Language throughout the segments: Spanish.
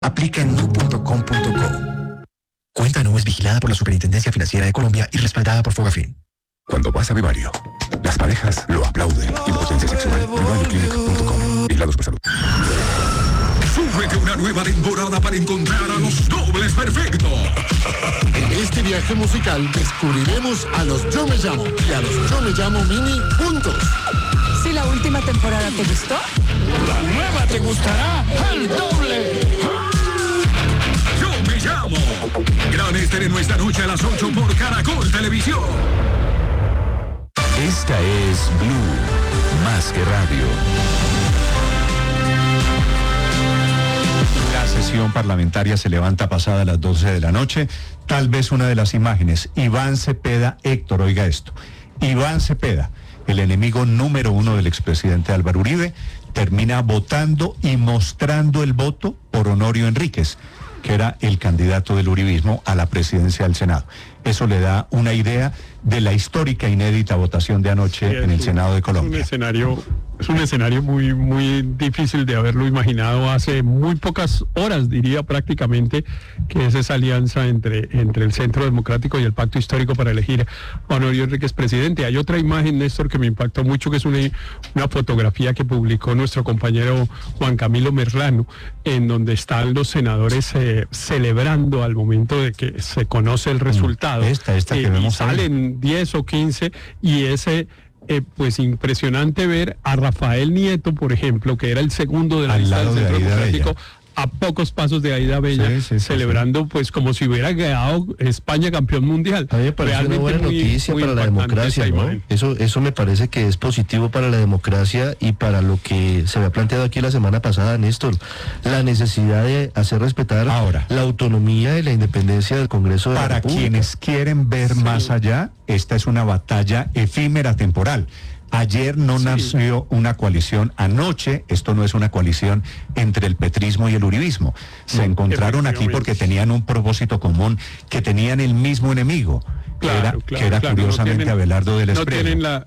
Aplica en nu.com.co. Cuenta Nu es vigilada por la Superintendencia Financiera de Colombia y respaldada por Fogafín. Cuando vas a Vivario, las parejas lo aplauden. Impotencia sexual. Vivarioclinic.com. Vigilados por salud. Súbete una nueva temporada para encontrar a los dobles perfectos. En este viaje musical descubriremos a los Yo Me Llamo y a los Yo Me Llamo Mini juntos. Si la última temporada te gustó, la nueva te gustará al doble. Yo Me Llamo. Gran estreno esta noche a las 8 por Caracol Televisión. Esta es Blue, más que radio. La sesión parlamentaria se levanta pasada las 12 de la noche. Tal vez una de las imágenes, Iván Cepeda, Héctor, oiga esto. Iván Cepeda, el enemigo número uno del expresidente Álvaro Uribe, termina votando y mostrando el voto por Honorio Enríquez, que era el candidato del uribismo a la presidencia del Senado. Eso le da una idea de la histórica inédita votación de anoche en el Senado de Colombia. Es un escenario muy, muy difícil de haberlo imaginado hace muy pocas horas, diría prácticamente, que es esa alianza entre el Centro Democrático y el Pacto Histórico para elegir a Honorio Enríquez presidente. Hay otra imagen, Néstor, que me impactó mucho, que es una fotografía que publicó nuestro compañero Juan Camilo Merlano, en donde están los senadores celebrando al momento de que se conoce el resultado. Esta que vemos salen 10 o 15 y pues impresionante ver a Rafael Nieto, por ejemplo, que era el segundo de la lista del Centro Democrático, a pocos pasos de Aida Bella, celebrando pues como si hubiera quedado España campeón mundial. A mí me parece una buena noticia para la democracia, ¿no? Eso me parece que es positivo para la democracia y para lo que se había planteado aquí la semana pasada, Néstor, la necesidad de hacer respetar la autonomía y la independencia del Congreso de la República. Para quienes quieren ver más allá, esta es una batalla efímera temporal. Ayer no nació una coalición, anoche esto no es una coalición entre el petrismo y el uribismo. Se encontraron aquí porque tenían un propósito común, que tenían el mismo enemigo, que era curiosamente Abelardo de la Espriella.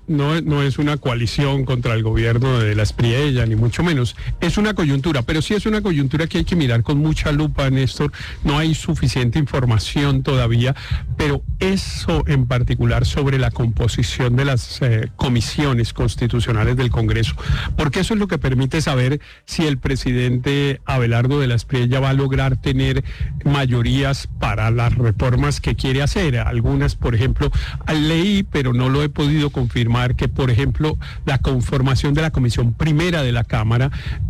No es una coalición contra el gobierno de la Espriella, ni mucho menos. Es una coyuntura, pero sí es una coyuntura que hay que mirar con mucha lupa, Néstor. No hay suficiente información todavía, pero eso en particular sobre la composición de las comisiones constitucionales del Congreso, porque eso es lo que permite saber si el presidente Abelardo de la Espriella va a lograr tener mayorías para las reformas que quiere hacer. Algunas, por ejemplo, leí, pero no lo he podido confirmar, que por ejemplo la conformación de la Comisión Primera de la Cámara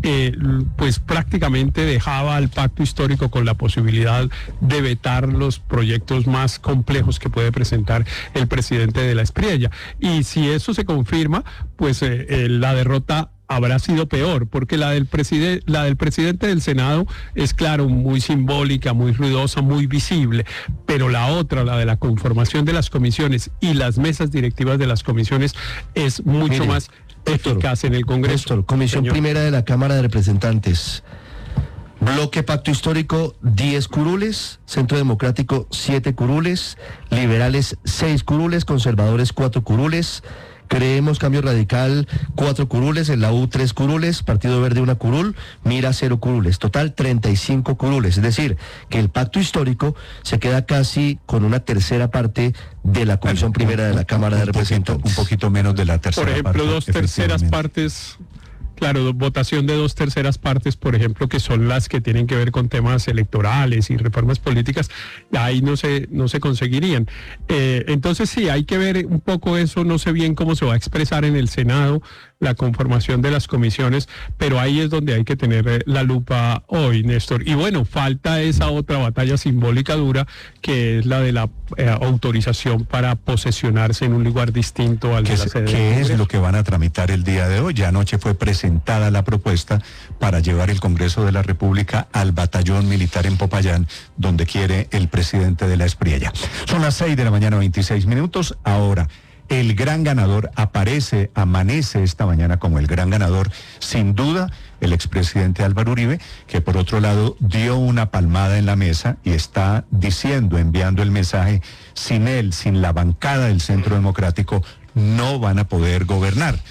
pues prácticamente dejaba al Pacto Histórico con la posibilidad de vetar los proyectos más complejos que puede presentar el presidente de la Espriella, y si eso se confirma, pues la derrota habrá sido peor, porque la del presidente del Senado es claro, muy simbólica, muy ruidosa, muy visible, pero la otra, la de la conformación de las comisiones y las mesas directivas de las comisiones, es mucho más eficaz en el Congreso. Comisión Primera de la Cámara de Representantes. Bloque Pacto Histórico, 10 curules, Centro Democrático, 7 curules, Liberales, 6 curules, Conservadores, 4 curules, Creemos Cambio Radical, 4 curules, en la U 3 curules, Partido Verde 1 curul, Mira 0 curules, total 35 curules, es decir, que el Pacto Histórico se queda casi con una tercera parte de la Comisión Primera de la Cámara de Representantes. Un poquito menos de la tercera parte. Por ejemplo, 2 terceras partes. Claro, votación de 2 terceras partes, por ejemplo, que son las que tienen que ver con temas electorales y reformas políticas, ahí no se conseguirían. Entonces sí, hay que ver un poco eso, no sé bien cómo se va a expresar en el Senado la conformación de las comisiones, pero ahí es donde hay que tener la lupa hoy, Néstor. Y bueno, falta esa otra batalla simbólica dura, que es la de la autorización para posesionarse en un lugar distinto al de la sede. ¿Qué es lo que van a tramitar el día de hoy? Ya anoche fue presentada la propuesta para llevar el Congreso de la República al batallón militar en Popayán, donde quiere el presidente de la Espriella. Son las 6 de la mañana, 26 minutos. Ahora, el gran ganador amanece esta mañana como el gran ganador, sin duda, el expresidente Álvaro Uribe, que por otro lado dio una palmada en la mesa y está diciendo, enviando el mensaje: sin él, sin la bancada del Centro Democrático, no van a poder gobernar.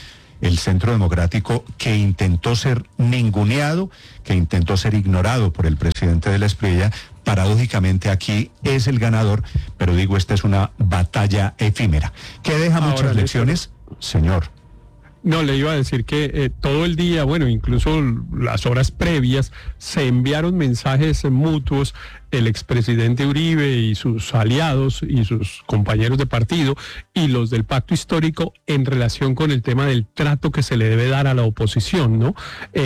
el Centro Democrático, que intentó ser ninguneado, que intentó ser ignorado por el presidente de la Espriella, paradójicamente aquí es el ganador, pero digo, esta es una batalla efímera, que deja muchas lecciones, señor. No, le iba a decir que todo el día, bueno, incluso las horas previas, se enviaron mensajes mutuos, el expresidente Uribe y sus aliados y sus compañeros de partido y los del pacto histórico en relación con el tema del trato que se le debe dar a la oposición, ¿no?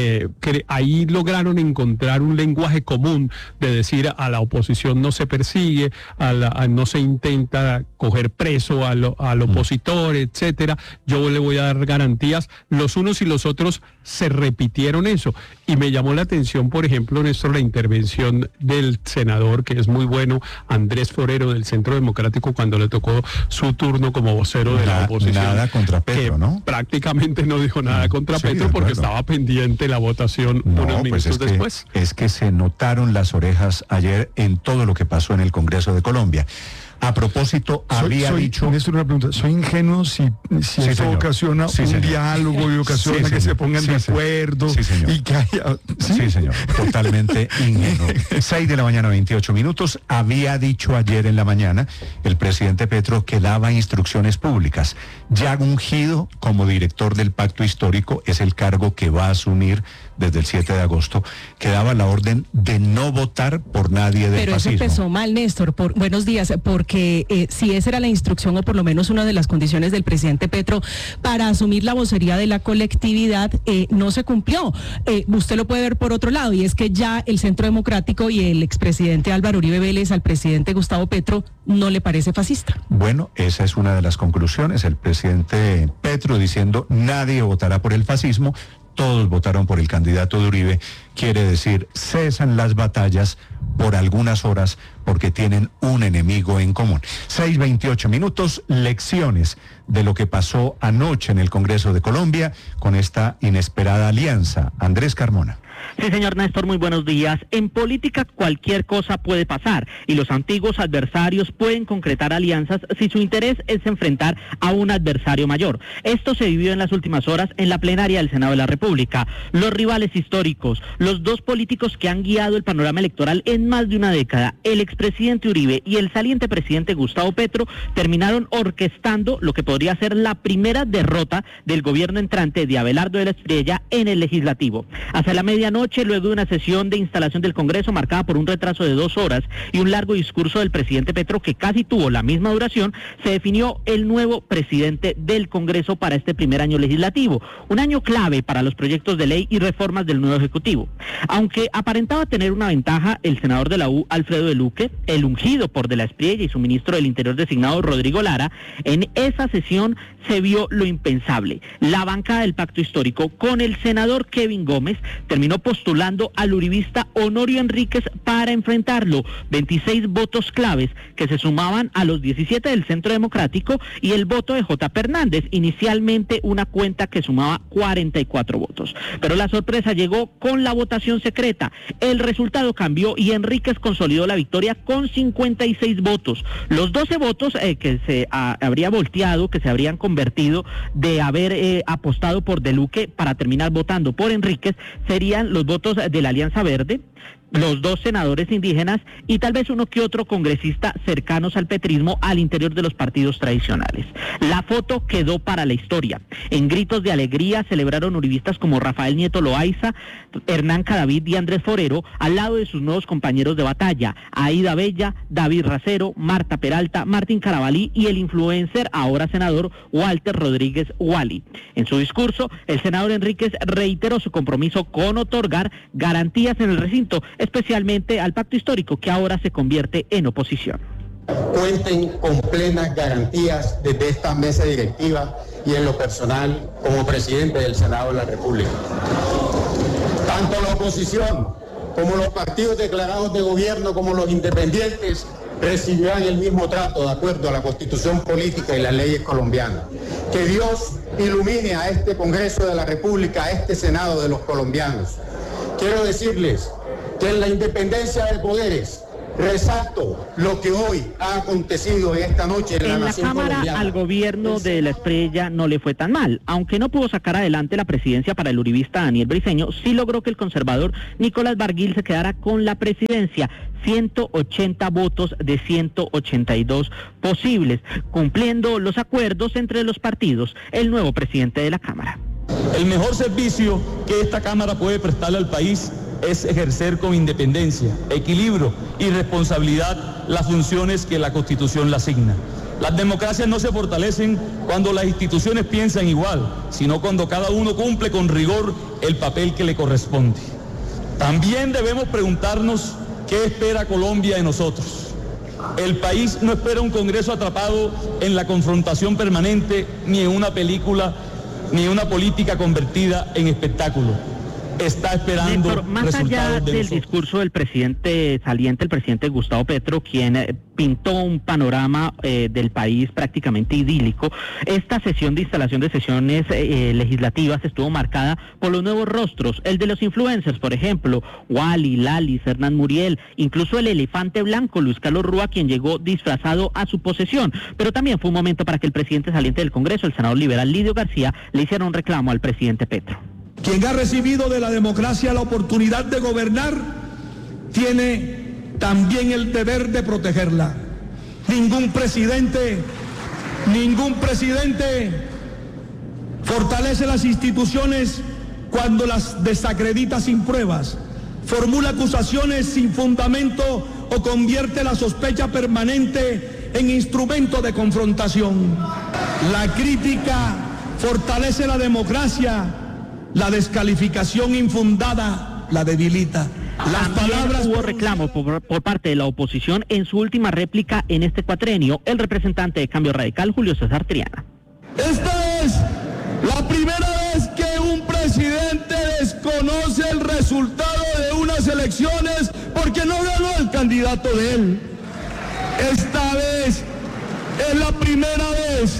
Que ahí lograron encontrar un lenguaje común de decir a la oposición no se persigue, no se intenta coger preso al opositor, etcétera. Yo le voy a dar garantías. Los unos y los otros se repitieron eso. Y me llamó la atención, por ejemplo, Néstor, la intervención del senador, que es muy bueno, Andrés Forero, del Centro Democrático, cuando le tocó su turno como vocero de la oposición. Nada contra Petro, ¿no? Prácticamente no dijo nada contra Petro porque estaba pendiente la votación unos minutos después. Es que se notaron las orejas ayer en todo lo que pasó en el Congreso de Colombia. A propósito, había dicho... Néstor, una pregunta. ¿Soy ingenuo si Sí, eso señor. ocasiona Sí, un señor. diálogo y ocasiona que se pongan de acuerdo? Sí, señor. Y que haya... Sí, señor. Totalmente ingenuo. 6 de la mañana, 28 minutos. Había dicho ayer en la mañana el presidente Petro que daba instrucciones públicas. Ya ungido como director del Pacto Histórico, es el cargo que va a asumir desde el 7 de agosto, que daba la orden de no votar por nadie del Pero fascismo. eso empezó mal, Néstor. Buenos días, porque si esa era la instrucción o por lo menos una de las condiciones del presidente Petro para asumir la vocería de la colectividad, no se cumplió. Usted lo puede ver por otro lado, y es que ya el Centro Democrático y el expresidente Álvaro Uribe Vélez al presidente Gustavo Petro no le parece fascista. Bueno, esa es una de las conclusiones. El presidente Petro diciendo nadie votará por el fascismo, todos votaron por el candidato de Uribe, quiere decir cesan las batallas por algunas horas porque tienen un enemigo en común. 6:28 minutos, lecciones de lo que pasó anoche en el Congreso de Colombia con esta inesperada alianza. Andrés Carmona. Sí, señor Néstor, muy buenos días. En política cualquier cosa puede pasar y los antiguos adversarios pueden concretar alianzas si su interés es enfrentar a un adversario mayor. Esto se vivió en las últimas horas en la plenaria del Senado de la República. Los rivales históricos, los dos políticos que han guiado el panorama electoral en más de una década, el expresidente Uribe y el saliente presidente Gustavo Petro, terminaron orquestando lo que podría ser la primera derrota del gobierno entrante de Abelardo de la Espriella en el legislativo. Hacia la medianoche, luego de una sesión de instalación del Congreso marcada por un retraso de 2 horas y un largo discurso del presidente Petro que casi tuvo la misma duración, se definió el nuevo presidente del Congreso para este primer año legislativo, un año clave para los proyectos de ley y reformas del nuevo Ejecutivo. Aunque aparentaba tener una ventaja, el senador de la U, Alfredo de Luque, el ungido por de la Espriella y su ministro del Interior designado, Rodrigo Lara, en esa sesión se vio lo impensable. La bancada del Pacto Histórico, con el senador Kevin Gómez, terminó postulando al uribista Honorio Enríquez para enfrentarlo. 26 votos claves que se sumaban a los 17 del Centro Democrático y el voto de J. Hernández, inicialmente una cuenta que sumaba 44 votos. Pero la sorpresa llegó con la votación secreta. El resultado cambió y Enríquez consolidó la victoria con 56 votos. Los 12 votos que se habría volteado, que se habrían convertido de haber apostado por De Luque para terminar votando por Enríquez, serían los votos de la Alianza Verde, los 2 senadores indígenas y tal vez uno que otro congresista cercanos al petrismo al interior de los partidos tradicionales. La foto quedó para la historia. En gritos de alegría celebraron uribistas como Rafael Nieto Loaiza, Hernán Cadavid y Andrés Forero al lado de sus nuevos compañeros de batalla, Aida Bella, David Racero, Marta Peralta, Martín Carabalí y el influencer, ahora senador, Walter Rodríguez Wally. En su discurso, el senador Enríquez reiteró su compromiso con otorgar garantías en el recinto, especialmente al Pacto Histórico, que ahora se convierte en oposición. Cuenten con plenas garantías desde esta mesa directiva y en lo personal como presidente del Senado de la República. Tanto la oposición como los partidos declarados de gobierno como los independientes recibirán el mismo trato de acuerdo a la Constitución política y las leyes colombianas. Que Dios ilumine a este Congreso de la República, a este Senado de los colombianos. Quiero decirles que en la independencia de poderes Resalto lo que hoy ha acontecido esta noche en la nación Cámara colombiana. al gobierno de la Espriella no le fue tan mal. Aunque no pudo sacar adelante la presidencia para el uribista Daniel Briceño, sí logró que el conservador Nicolás Barguil se quedara con la presidencia. 180 votos de 182 posibles, cumpliendo los acuerdos entre los partidos, el nuevo presidente de la Cámara. El mejor servicio que esta Cámara puede prestarle al país es ejercer con independencia, equilibrio y responsabilidad las funciones que la Constitución le asigna. Las democracias no se fortalecen cuando las instituciones piensan igual, sino cuando cada uno cumple con rigor el papel que le corresponde. También debemos preguntarnos qué espera Colombia de nosotros. El país no espera un Congreso atrapado en la confrontación permanente, ni en una película, ni en una política convertida en espectáculo. Está esperando Néstor, más allá del discurso del presidente saliente, el presidente Gustavo Petro, quien pintó un panorama del país prácticamente idílico, esta sesión de instalación de sesiones legislativas estuvo marcada por los nuevos rostros, el de los influencers, por ejemplo, Wally, Lalis, Hernán Muriel, incluso el elefante blanco, Luis Carlos Rúa, quien llegó disfrazado a su posesión. Pero también fue un momento para que el presidente saliente del Congreso, el senador liberal Lidio García, le hiciera un reclamo al presidente Petro. Quien ha recibido de la democracia la oportunidad de gobernar, tiene también el deber de protegerla. Ningún presidente fortalece las instituciones cuando las desacredita sin pruebas, formula acusaciones sin fundamento o convierte la sospecha permanente en instrumento de confrontación. La crítica fortalece la democracia. La descalificación infundada la debilita. Las palabras... Hubo reclamo por parte de la oposición en su última réplica en este cuatrenio, el representante de Cambio Radical, Julio César Triana. Esta es la primera vez que un presidente desconoce el resultado de unas elecciones porque no ganó el candidato de él. Esta vez es la primera vez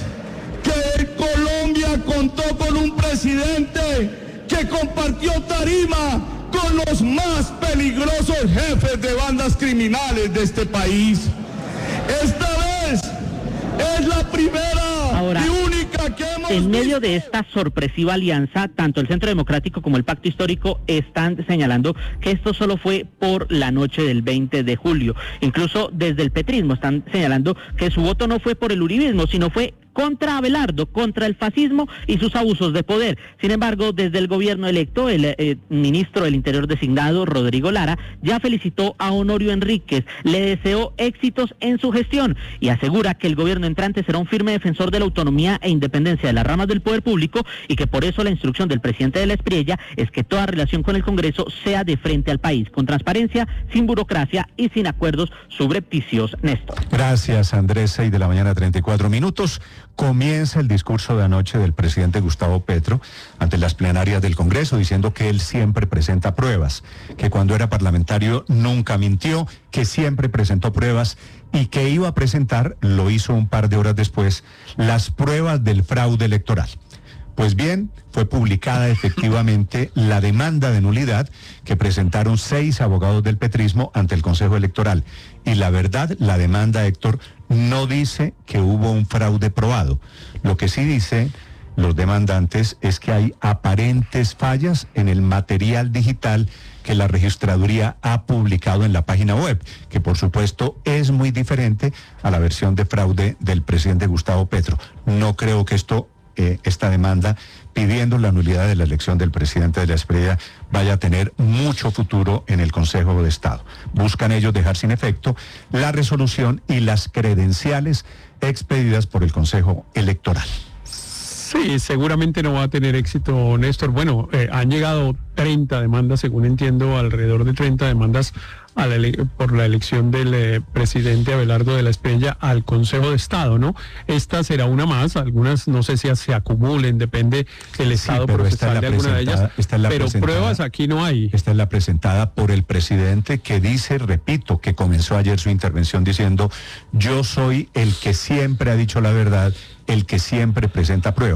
que Colombia contó con un presidente que compartió tarima con los más peligrosos jefes de bandas criminales de este país. Esta vez es la primera y única que hemos En medio de esta sorpresiva alianza, tanto el Centro Democrático como el Pacto Histórico están señalando que esto solo fue por la noche del 20 de julio. Incluso desde el petrismo están señalando que su voto no fue por el uribismo, sino fue contra Abelardo, contra el fascismo y sus abusos de poder. Sin embargo, desde el gobierno electo, el ministro del Interior designado, Rodrigo Lara, ya felicitó a Honorio Enríquez, le deseó éxitos en su gestión y asegura que el gobierno entrante será un firme defensor de la autonomía e independencia de las ramas del poder público y que por eso la instrucción del presidente de la Espriella es que toda relación con el Congreso sea de frente al país, con transparencia, sin burocracia y sin acuerdos subrepticios. Néstor. Gracias, Andrés. 6 de la mañana, 34 minutos. Comienza el discurso de anoche del presidente Gustavo Petro ante las plenarias del Congreso diciendo que él siempre presenta pruebas, que cuando era parlamentario nunca mintió, que siempre presentó pruebas y que iba a presentar, lo hizo un par de horas después, las pruebas del fraude electoral. Pues bien, fue publicada efectivamente la demanda de nulidad que presentaron 6 abogados del petrismo ante el Consejo Electoral. Y la verdad, la demanda, Héctor, no dice que hubo un fraude probado. Lo que sí dice los demandantes es que hay aparentes fallas en el material digital que la registraduría ha publicado en la página web, que por supuesto es muy diferente a la versión de fraude del presidente Gustavo Petro. No creo que esta demanda pidiendo la nulidad de la elección del presidente de la Espriella vaya a tener mucho futuro en el Consejo de Estado. Buscan ellos dejar sin efecto la resolución y las credenciales expedidas por el Consejo Electoral. Sí, seguramente no va a tener éxito, Néstor. Bueno, han llegado 30 demandas, según entiendo, alrededor de 30 demandas por la elección del presidente Abelardo de la Espriella al Consejo de Estado, ¿no? Esta será una más, algunas no sé si se acumulen, depende del Estado procesal de alguna de ellas, pero pruebas aquí no hay. Esta es la presentada por el presidente que dice, repito, que comenzó ayer su intervención diciendo, yo soy el que siempre ha dicho la verdad, el que siempre presenta pruebas.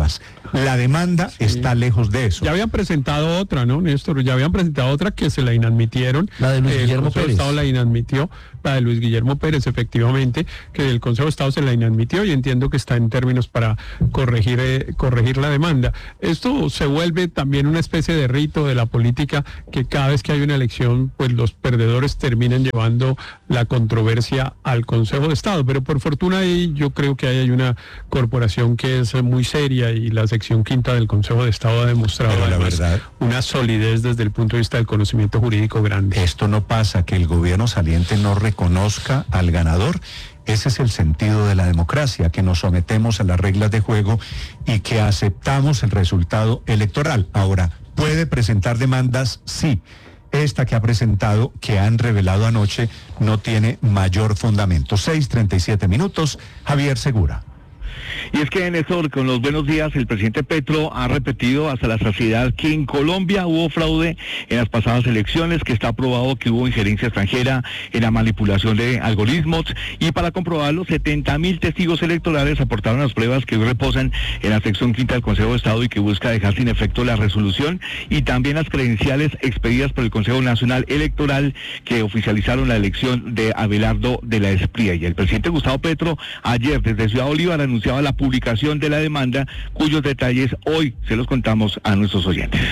La demanda está lejos de eso. Ya habían presentado otra, ¿no, Néstor? Ya habían presentado otra que se la inadmitieron. La de Luis Guillermo Consejo Pérez. de Estado la inadmitió, la de Luis Guillermo Pérez, efectivamente, que el Consejo de Estado se la inadmitió y entiendo que está en términos para corregir la demanda. Esto se vuelve también una especie de rito de la política, que cada vez que hay una elección, pues los perdedores terminan llevando la controversia al Consejo de Estado. Pero por fortuna ahí yo creo que hay una corporación que es muy seria y la sección quinta del Consejo de Estado ha demostrado Pero la además verdad, una solidez desde el punto de vista del conocimiento jurídico grande. esto no pasa, que el gobierno saliente no reconozca al ganador. Ese es el sentido de la democracia, que nos sometemos a las reglas de juego y que aceptamos el resultado electoral. Ahora, ¿puede presentar demandas? Sí. Esta que ha presentado, que han revelado anoche, no tiene mayor fundamento. 6:37 minutos, Javier Segura. Y es que, Néstor, con los buenos días, el presidente Petro ha repetido hasta la saciedad que en Colombia hubo fraude en las pasadas elecciones, que está probado que hubo injerencia extranjera en la manipulación de algoritmos, y para comprobarlo, 70.000 testigos electorales aportaron las pruebas que hoy reposan en la sección quinta del Consejo de Estado y que busca dejar sin efecto la resolución, y también las credenciales expedidas por el Consejo Nacional Electoral que oficializaron la elección de Abelardo de la Espriella. Y el presidente Gustavo Petro ayer desde Ciudad Bolívar anunciaba la publicación de la demanda, cuyos detalles hoy se los contamos a nuestros oyentes.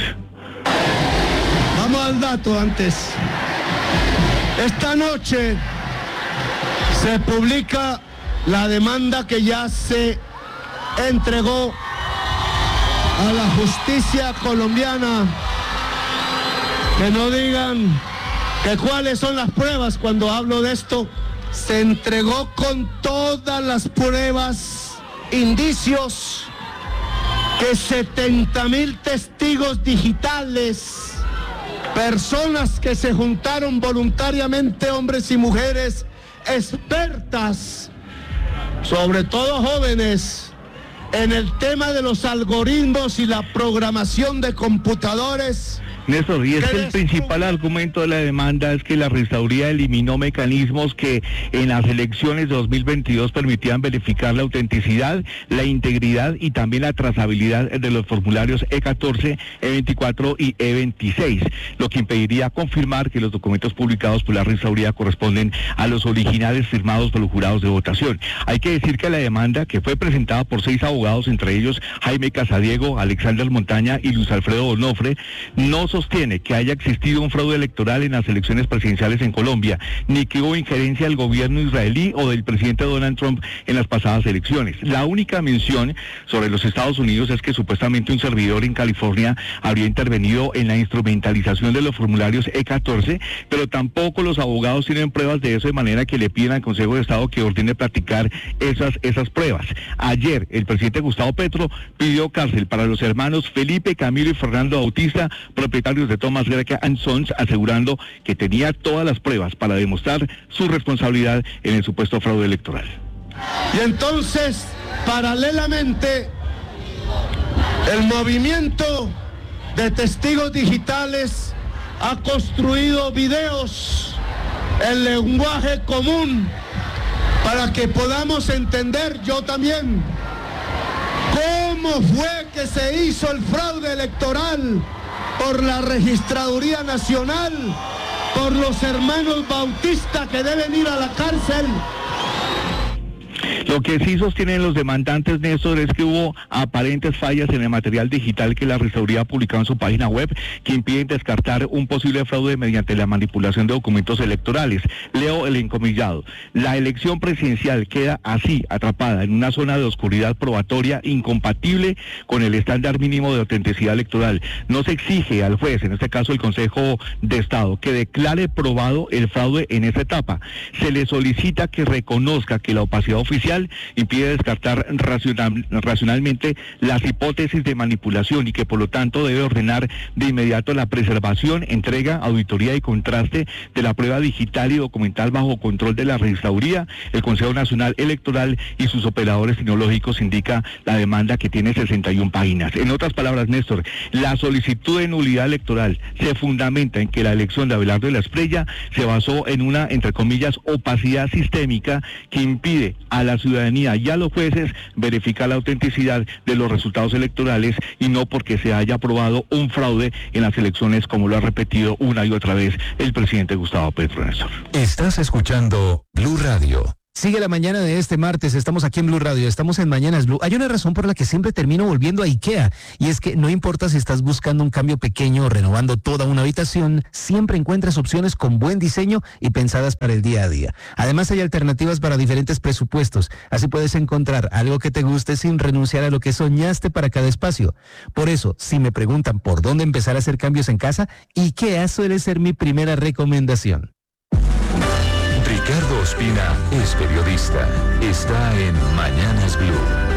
Vamos al dato antes. Esta noche se publica la demanda que ya se entregó a la justicia colombiana. Que no digan que cuáles son las pruebas cuando hablo de esto. Se entregó con todas las pruebas, indicios, que 70.000 testigos digitales, personas que se juntaron voluntariamente, hombres y mujeres expertas, sobre todo jóvenes, en el tema de los algoritmos y la programación de computadores. Néstor, y es que el principal argumento de la demanda es que la registraduría eliminó mecanismos que en las elecciones de 2022 permitían verificar la autenticidad, la integridad y también la trazabilidad de los formularios E14, E24 y E26, lo que impediría confirmar que los documentos publicados por la registraduría corresponden a los originales firmados por los jurados de votación. Hay que decir que la demanda, que fue presentada por 6 abogados, entre ellos Jaime Casadiego, Alexander Montaña y Luis Alfredo Onofre, no sostiene que haya existido un fraude electoral en las elecciones presidenciales en Colombia, ni que hubo injerencia del gobierno israelí o del presidente Donald Trump en las pasadas elecciones. La única mención sobre los Estados Unidos es que supuestamente un servidor en California habría intervenido en la instrumentalización de los formularios E14, pero tampoco los abogados tienen pruebas de eso, de manera que le piden al Consejo de Estado que ordene practicar esas pruebas. Ayer, el presidente Gustavo Petro pidió cárcel para los hermanos Felipe, Camilo y Fernando Bautista, propietarios de Thomas Greca & Sons, asegurando que tenía todas las pruebas para demostrar su responsabilidad en el supuesto fraude electoral. Y entonces, paralelamente, el movimiento de testigos digitales ha construido videos en lenguaje común para que podamos entender, yo también, cómo fue que se hizo el fraude electoral por la Registraduría Nacional, por los hermanos Bautista que deben ir a la cárcel. Lo que sí sostienen los demandantes, Néstor, es que hubo aparentes fallas en el material digital que la registraduría ha publicado en su página web que impiden descartar un posible fraude mediante la manipulación de documentos electorales. Leo el encomillado. La elección presidencial queda así, atrapada en una zona de oscuridad probatoria incompatible con el estándar mínimo de autenticidad electoral. No se exige al juez, en este caso el Consejo de Estado, que declare probado el fraude en esta etapa. Se le solicita que reconozca que la opacidad oficial impide descartar racionalmente las hipótesis de manipulación y que por lo tanto debe ordenar de inmediato la preservación, entrega, auditoría y contraste de la prueba digital y documental bajo control de la registraduría. El Consejo Nacional Electoral y sus operadores tecnológicos, indica la demanda, que tiene 61 páginas. En otras palabras, Néstor, la solicitud de nulidad electoral se fundamenta en que la elección de Abelardo de la Espriella se basó en una, entre comillas, opacidad sistémica que impide a las ciudadanía y a los jueces verificar la autenticidad de los resultados electorales y no porque se haya aprobado un fraude en las elecciones, como lo ha repetido una y otra vez el presidente Gustavo Petro, Néstor. Estás escuchando Blue Radio. Sigue la mañana de este martes, estamos aquí en Blue Radio, estamos en Mañanas Blue. Hay una razón por la que siempre termino volviendo a IKEA, y es que no importa si estás buscando un cambio pequeño o renovando toda una habitación, siempre encuentras opciones con buen diseño y pensadas para el día a día. Además hay alternativas para diferentes presupuestos, así puedes encontrar algo que te guste sin renunciar a lo que soñaste para cada espacio. Por eso, si me preguntan por dónde empezar a hacer cambios en casa, IKEA suele ser mi primera recomendación. Ricardo Ospina es periodista. Está en Mañanas Blue.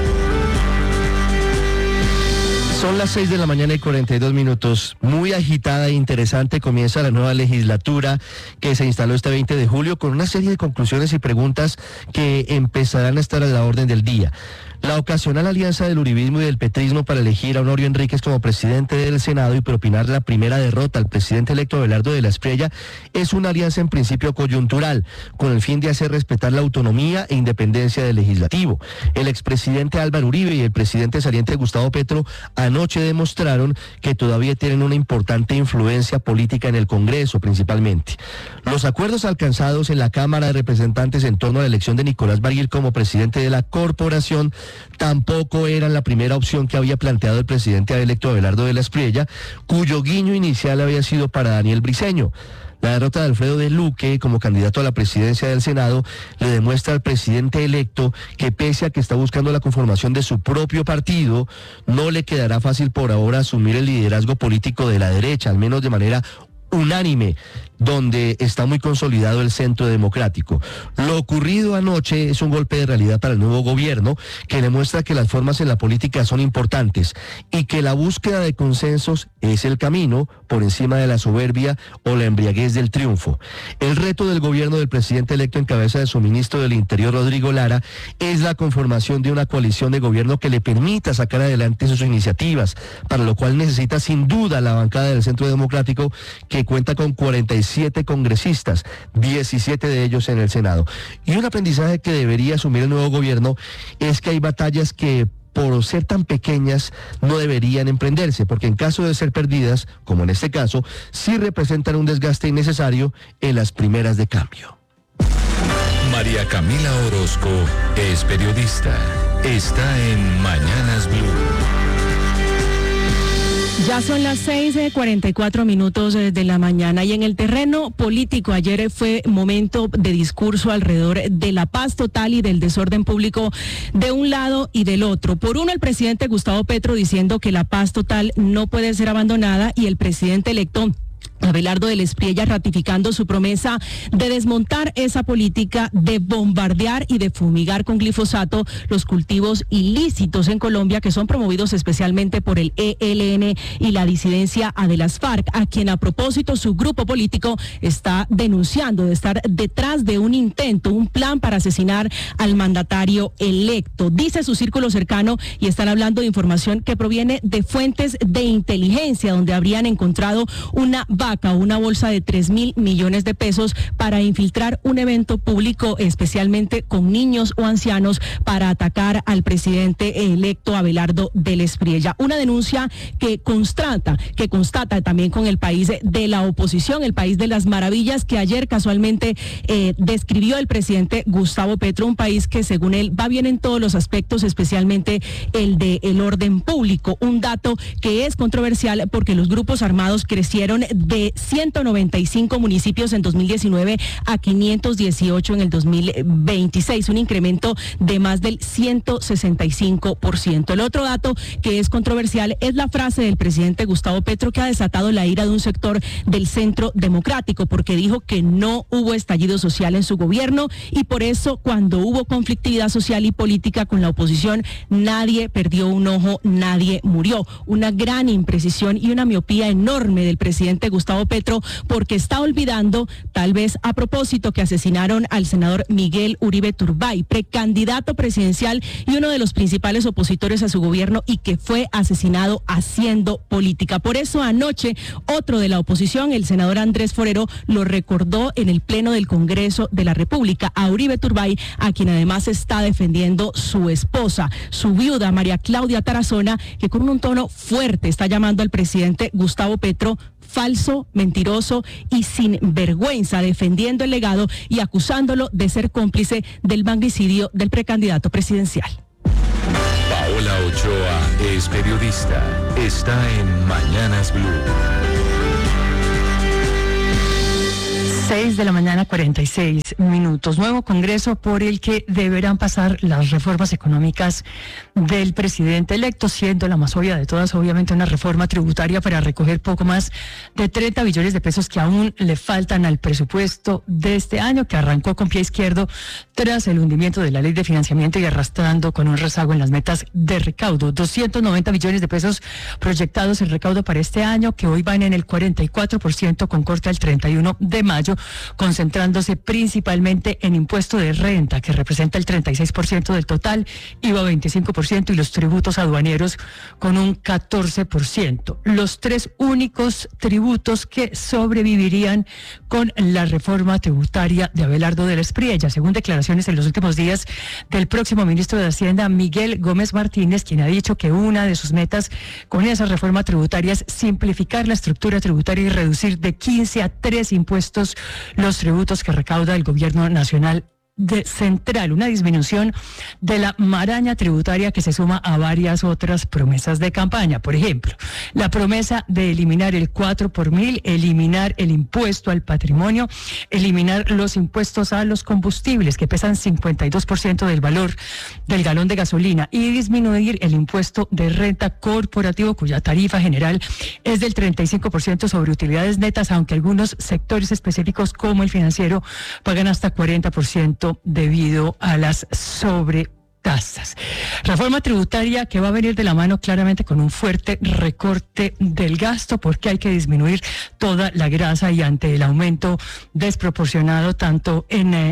Son las 6 de la mañana y 42 minutos. Muy agitada e interesante comienza la nueva legislatura que se instaló este 20 de julio con una serie de conclusiones y preguntas que empezarán a estar a la orden del día. La ocasional alianza del uribismo y del petrismo para elegir a Honorio Enríquez como presidente del Senado y propinar la primera derrota al presidente electo Abelardo de la Espriella es una alianza en principio coyuntural, con el fin de hacer respetar la autonomía e independencia del legislativo. El expresidente Álvaro Uribe y el presidente saliente Gustavo Petro anoche demostraron que todavía tienen una importante influencia política en el Congreso principalmente. Los acuerdos alcanzados en la Cámara de Representantes en torno a la elección de Nicolás Barguil como presidente de la corporación tampoco eran la primera opción que había planteado el presidente electo Abelardo de la Espriella, cuyo guiño inicial había sido para Daniel Briceño. La derrota de Alfredo de Luque como candidato a la presidencia del Senado le demuestra al presidente electo que pese a que está buscando la conformación de su propio partido, no le quedará fácil por ahora asumir el liderazgo político de la derecha, al menos de manera unánime, donde está muy consolidado el centro democrático. Lo ocurrido anoche es un golpe de realidad para el nuevo gobierno que demuestra que las formas en la política son importantes y que la búsqueda de consensos es el camino por encima de la soberbia o la embriaguez del triunfo. El reto del gobierno del presidente electo en cabeza de su ministro del Interior, Rodrigo Lara, es la conformación de una coalición de gobierno que le permita sacar adelante sus iniciativas, para lo cual necesita sin duda la bancada del Centro Democrático, que cuenta con 47 congresistas, 17 de ellos en el Senado. Y un aprendizaje que debería asumir el nuevo gobierno es que hay batallas que por ser tan pequeñas no deberían emprenderse, porque en caso de ser perdidas, como en este caso, sí representan un desgaste innecesario en las primeras de cambio. María Camila Orozco es periodista. Está en Mañanas Blue. Ya son las 6:44 minutos de la mañana y en el terreno político ayer fue momento de discurso alrededor de la paz total y del desorden público de un lado y del otro. Por uno, el presidente Gustavo Petro diciendo que la paz total no puede ser abandonada y el presidente electo Abelardo de la Espriella ratificando su promesa de desmontar esa política de bombardear y de fumigar con glifosato los cultivos ilícitos en Colombia que son promovidos especialmente por el ELN y la disidencia de las FARC, a quien a propósito su grupo político está denunciando de estar detrás de un intento, un plan para asesinar al mandatario electo. Dice su círculo cercano y están hablando de información que proviene de fuentes de inteligencia donde habrían encontrado una una bolsa de 3.000 millones de pesos para infiltrar un evento público, especialmente con niños o ancianos, para atacar al presidente electo Abelardo de la Espriella. Una denuncia que constata también con el país de la oposición, el país de las maravillas, que ayer casualmente describió el presidente Gustavo Petro, un país que según él va bien en todos los aspectos, especialmente el del orden público. Un dato que es controversial porque los grupos armados crecieron de 195 municipios en 2019 a 518 en el 2026, un incremento de más del 165%. El otro dato que es controversial es la frase del presidente Gustavo Petro, que ha desatado la ira de un sector del Centro Democrático, porque dijo que no hubo estallido social en su gobierno y por eso cuando hubo conflictividad social y política con la oposición, nadie perdió un ojo, nadie murió. Una gran imprecisión y una miopía enorme del presidente Gustavo Gustavo Petro porque está olvidando, tal vez a propósito, que asesinaron al senador Miguel Uribe Turbay, precandidato presidencial y uno de los principales opositores a su gobierno, y que fue asesinado haciendo política. Por eso anoche otro de la oposición, el senador Andrés Forero, lo recordó en el Pleno del Congreso de la República a Uribe Turbay, a quien además está defendiendo su esposa, su viuda María Claudia Tarazona, que con un tono fuerte está llamando al presidente Gustavo Petro falso, mentiroso y sin vergüenza, defendiendo el legado y acusándolo de ser cómplice del magnicidio del precandidato presidencial. Paola Ochoa es periodista. Está en Mañanas Blue. 6 de la mañana, 46 minutos. Nuevo Congreso por el que deberán pasar las reformas económicas del presidente electo, siendo la más obvia de todas, obviamente, una reforma tributaria para recoger poco más de 30 billones de pesos que aún le faltan al presupuesto de este año, que arrancó con pie izquierdo tras el hundimiento de la ley de financiamiento y arrastrando con un rezago en las metas de recaudo. 290 billones de pesos proyectados el recaudo para este año, que hoy van en el 44%, con corte al 31 de mayo, concentrándose principalmente en impuesto de renta, que representa el 36% del total, IVA 25% y los tributos aduaneros con un 14%. Los tres únicos tributos que sobrevivirían con la reforma tributaria de Abelardo de la Espriella, según declaraciones en los últimos días del próximo ministro de Hacienda, Miguel Gómez Martínez, quien ha dicho que una de sus metas con esa reforma tributaria es simplificar la estructura tributaria y reducir de 15 a 3 impuestos los tributos que recauda el gobierno nacional central, una disminución de la maraña tributaria que se suma a varias otras promesas de campaña. Por ejemplo, la promesa de eliminar el 4 por mil, eliminar el impuesto al patrimonio, eliminar los impuestos a los combustibles, que pesan 52% del valor del galón de gasolina, y disminuir el impuesto de renta corporativo, cuya tarifa general es del 35% sobre utilidades netas, aunque algunos sectores específicos como el financiero pagan hasta 40% debido a las sobretasas. Reforma tributaria que va a venir de la mano claramente con un fuerte recorte del gasto, porque hay que disminuir toda la grasa, y ante el aumento desproporcionado tanto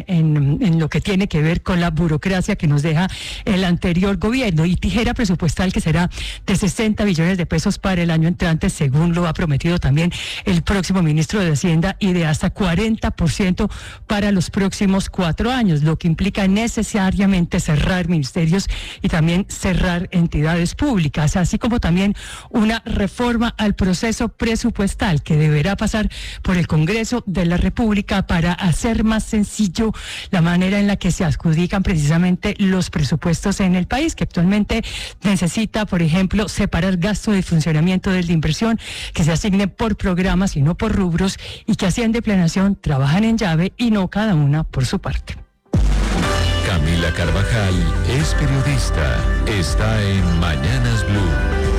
en lo que tiene que ver con la burocracia que nos deja el anterior gobierno, y tijera presupuestal que será de 60 billones de pesos para el año entrante, según lo ha prometido también el próximo ministro de Hacienda, y de hasta 40% para los próximos 4 años, lo que implica necesariamente cerrar ministerios y también cerrar entidades públicas, así como también una reforma al proceso presupuestal que deberá pasar por el Congreso de la República para hacer más sencillo la manera en la que se adjudican precisamente los presupuestos en el país, que actualmente necesita, por ejemplo, separar gasto de funcionamiento del de inversión, que se asigne por programas y no por rubros, y que Hacienda y Planeación trabajan en llave y no cada una por su parte. Camila Carvajal es periodista. Está en Mañanas Blue.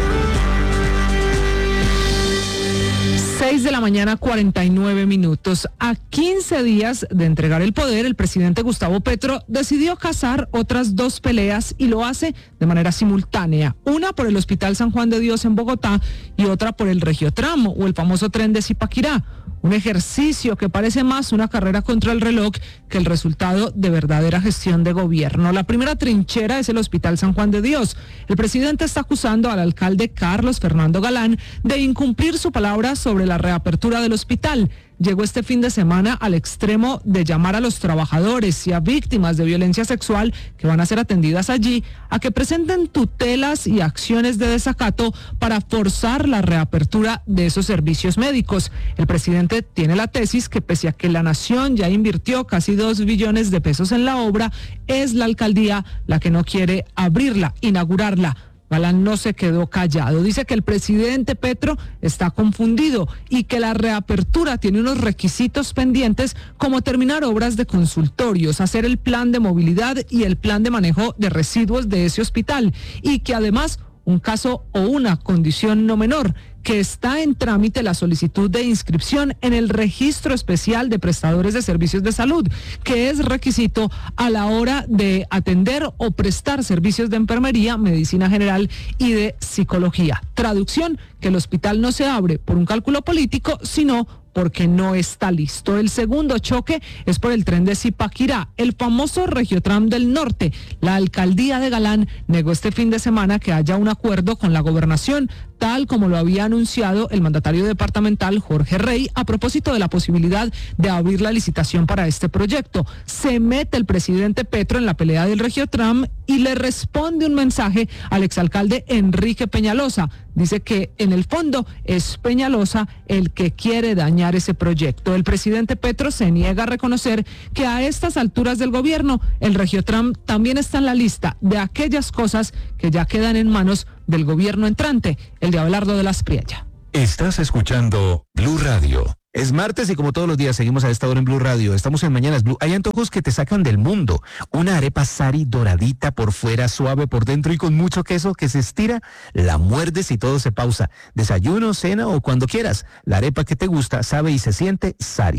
6 de la mañana, 49 minutos. A 15 días de entregar el poder, el presidente Gustavo Petro decidió cazar otras 2 peleas, y lo hace de manera simultánea. Una por el Hospital San Juan de Dios en Bogotá y otra por el Regiotramo, o el famoso tren de Zipaquirá. Un ejercicio que parece más una carrera contra el reloj que el resultado de verdadera gestión de gobierno. La primera trinchera es el Hospital San Juan de Dios. El presidente está acusando al alcalde Carlos Fernando Galán de incumplir su palabra sobre la reapertura del hospital. Llegó este fin de semana al extremo de llamar a los trabajadores y a víctimas de violencia sexual que van a ser atendidas allí a que presenten tutelas y acciones de desacato para forzar la reapertura de esos servicios médicos. El presidente tiene la tesis que, pese a que la nación ya invirtió casi 2 billones de pesos en la obra, es la alcaldía la que no quiere abrirla, inaugurarla. Galán no se quedó callado. Dice que el presidente Petro está confundido y que la reapertura tiene unos requisitos pendientes, como terminar obras de consultorios, hacer el plan de movilidad y el plan de manejo de residuos de ese hospital, y que además un caso o una condición no menor, que está en trámite la solicitud de inscripción en el Registro Especial de Prestadores de Servicios de Salud, que es requisito a la hora de atender o prestar servicios de enfermería, medicina general y de psicología. Traducción, que el hospital no se abre por un cálculo político, sino porque no está listo. El segundo choque es por el tren de Zipaquirá, el famoso Regiotram del Norte. La alcaldía de Galán negó este fin de semana que haya un acuerdo con la gobernación, tal como lo había anunciado el mandatario departamental Jorge Rey a propósito de la posibilidad de abrir la licitación para este proyecto. Se mete el presidente Petro en la pelea del Regiotram y le responde un mensaje al exalcalde Enrique Peñalosa. Dice que en el fondo es Peñalosa el que quiere dañar ese proyecto. El presidente Petro se niega a reconocer que a estas alturas del gobierno el Regiotram también está en la lista de aquellas cosas que ya quedan en manos del gobierno entrante, el de Abelardo de la Espriella. Estás escuchando Blue Radio. Es martes y como todos los días seguimos a esta hora en Blue Radio. Estamos en Mañanas Blue. Hay antojos que te sacan del mundo. Una arepa Sari doradita por fuera, suave por dentro y con mucho queso que se estira, la muerdes y todo se pausa. Desayuno, cena o cuando quieras. La arepa que te gusta sabe y se siente Sari.